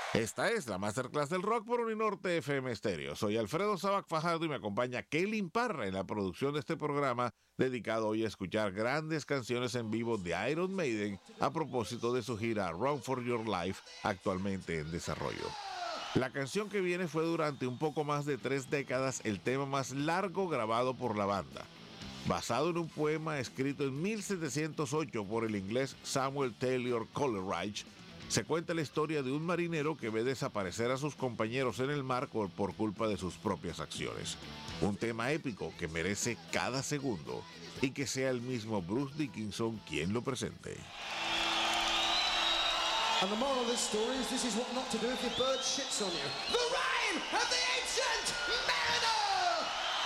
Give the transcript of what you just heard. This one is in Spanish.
Esta es la Masterclass del Rock por Uninorte FM Stereo. Soy Alfredo Sabac Fajardo y me acompaña Kelly Parra en la producción de este programa, dedicado hoy a escuchar grandes canciones en vivo de Iron Maiden a propósito de su gira Run for Your Life, actualmente en desarrollo. La canción que viene fue durante un poco más de 3 décadas el tema más largo grabado por la banda. Basado en un poema escrito en 1708 por el inglés Samuel Taylor Coleridge, se cuenta la historia de un marinero que ve desaparecer a sus compañeros en el mar por culpa de sus propias acciones. Un tema épico que merece cada segundo y que sea el mismo Bruce Dickinson quien lo presente. And the moral of this story is this is what not to do if your bird shits on you. The reign of the ancient